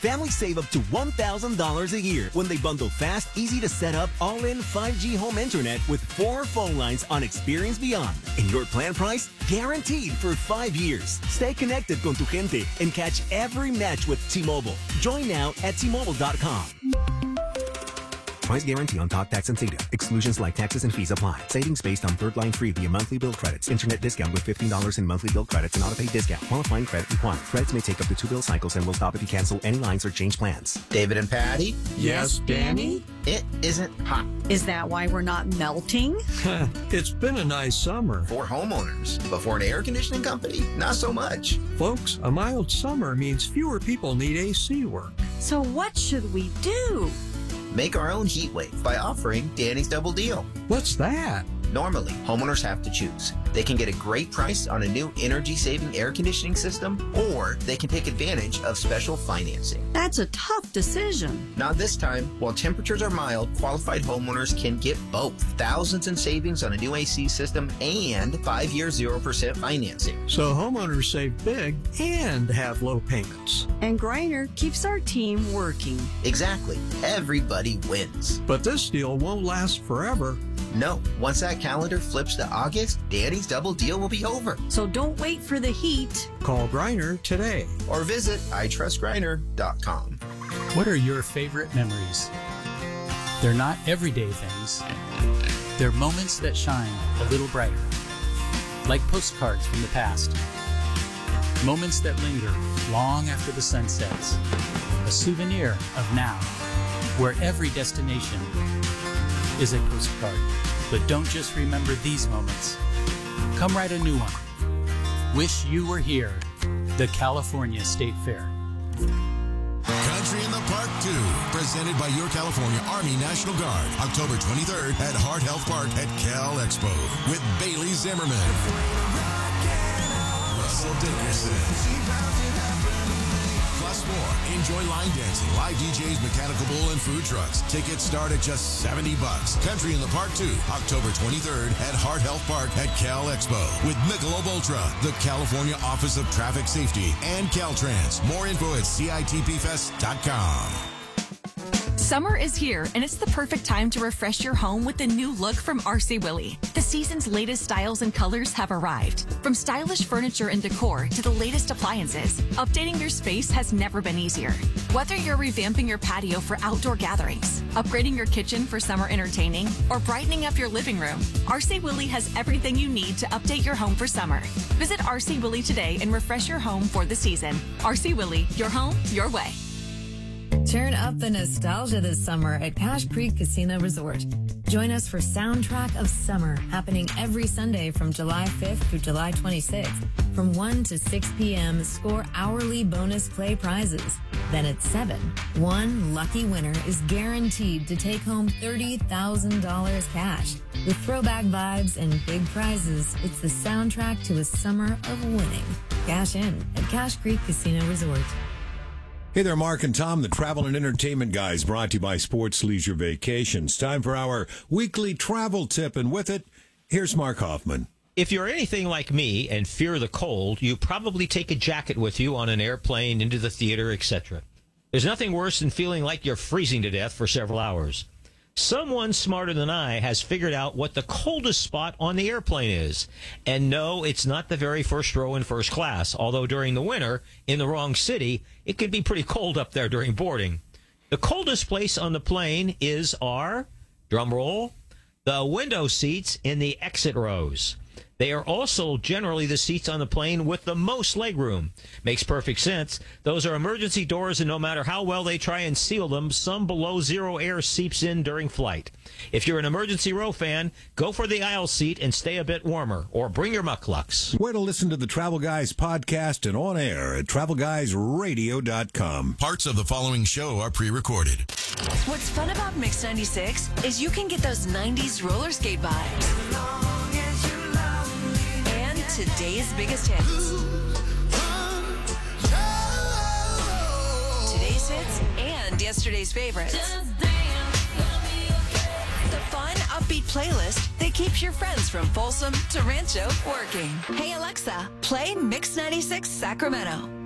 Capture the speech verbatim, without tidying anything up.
Families save up to one thousand dollars a year when they bundle fast, easy to set up, all-in five G home internet with four phone lines on Experience Beyond. And your plan price? Guaranteed for five years. Stay connected con tu gente and catch every match with T-Mobile. Join now at T Mobile dot com. Price guarantee on talk, tax, and data. Exclusions like taxes and fees apply. Savings based on third line free via monthly bill credits. Internet discount with fifteen dollars in monthly bill credits and auto-pay discount. Qualifying credit required. Credits may take up to two bill cycles and will stop if you cancel any lines or change plans. David and Patty? Yes, Danny? It isn't hot. Is that why we're not melting? It's been a nice summer. For homeowners, but for an air conditioning company, not so much. Folks, a mild summer means fewer people need A C work. So what should we do? Make our own heat wave by offering Danny's Double Deal. What's that? Normally, homeowners have to choose. They can get a great price on a new energy-saving air conditioning system, or they can take advantage of special financing. That's a tough decision. Not this time. While temperatures are mild, qualified homeowners can get both. Thousands in savings on a new A C system and five-year zero percent financing. So homeowners save big and have low payments. And Griner keeps our team working. Exactly. Everybody wins. But this deal won't last forever. No, once that calendar flips to August, Danny's Double Deal will be over. So don't wait for the heat. Call Griner today. Or visit I trust griner dot com. What are your favorite memories? They're not everyday things. They're moments that shine a little brighter. Like postcards from the past. Moments that linger long after the sun sets. A souvenir of now, where every destination is a postcard. But don't just remember these moments. Come write a new one. Wish you were here. The California State Fair. Country in the Park two, presented by your California Army National Guard, October twenty-third at Heart Health Park at Cal Expo with Bailey Zimmerman, Russell Dickerson. Plus more. Enjoy line dancing, live D Js, mechanical bull, and food trucks. Tickets start at just seventy bucks. Country in the Park two, October twenty-third at Heart Health Park at Cal Expo with Michelob Ultra, the California Office of Traffic Safety, and Caltrans. More info at C I T P fest dot com. Summer is here, and it's the perfect time to refresh your home with the new look from R C Willey. The season's latest styles and colors have arrived. From stylish furniture and decor to the latest appliances, updating your space has never been easier. Whether you're revamping your patio for outdoor gatherings, upgrading your kitchen for summer entertaining, or brightening up your living room, R C Willey has everything you need to update your home for summer. Visit R C Willey today and refresh your home for the season. R C Willey, your home, your way. Turn up the nostalgia this summer at Cache Creek Casino Resort. Join us for Soundtrack of Summer, happening every Sunday from July fifth through July twenty-sixth. From one to six p.m., score hourly bonus play prizes. Then at seven, one lucky winner is guaranteed to take home thirty thousand dollars cash. With throwback vibes and big prizes, it's the soundtrack to a summer of winning. Cash in at Cache Creek Casino Resort. Hey there, Mark and Tom, the travel and entertainment guys, brought to you by Sports Leisure Vacations. Time for our weekly travel tip, and with it, here's Mark Hoffman. If you're anything like me and fear the cold, you probably take a jacket with you on an airplane, into the theater, et cetera. There's nothing worse than feeling like you're freezing to death for several hours. Someone smarter than I has figured out what the coldest spot on the airplane is. And no, it's not the very first row in first class, although during the winter, in the wrong city, it can be pretty cold up there during boarding. The coldest place on the plane is our, drum roll, the window seats in the exit rows. They are also generally the seats on the plane with the most legroom. Makes perfect sense. Those are emergency doors, and no matter how well they try and seal them, some below zero air seeps in during flight. If you're an emergency row fan, go for the aisle seat and stay a bit warmer, or bring your mucklucks. Where to listen to the Travel Guys podcast and on air at travel guys radio dot com. Parts of the following show are pre-recorded. What's fun about Mix ninety-six is you can get those nineties roller skate vibes. Today's biggest hits. Today's hits and yesterday's favorites. The fun, upbeat playlist that keeps your friends from Folsom to Rancho working. Hey Alexa, play Mix ninety-six Sacramento.